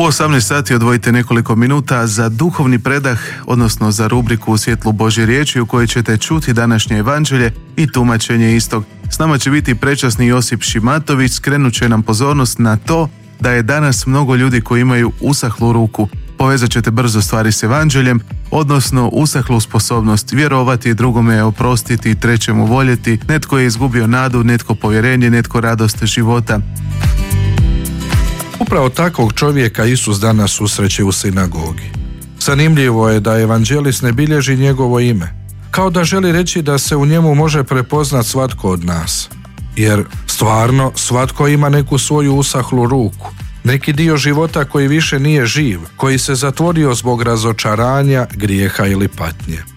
U 18 sati odvojite nekoliko minuta za duhovni predah, odnosno za rubriku U svjetlu Božje riječi u kojoj ćete čuti današnje evanđelje i tumačenje istog. S nama će biti prečasni Josip Šimatović, skrenut će nam pozornost na to da je danas mnogo ljudi koji imaju usahlu ruku. Povezat ćete brzo stvari s evanđeljem, odnosno usahlu sposobnost vjerovati, drugome oprostiti, trećemu voljeti. Netko je izgubio nadu, netko povjerenje, netko radost života. Upravo takvog čovjeka Isus danas susreće u sinagogi. Zanimljivo je da evanđelist ne bilježi njegovo ime, kao da želi reći da se u njemu može prepoznat svatko od nas. Jer stvarno svatko ima neku svoju usahlu ruku, neki dio života koji više nije živ, koji se zatvorio zbog razočaranja, grijeha ili patnje.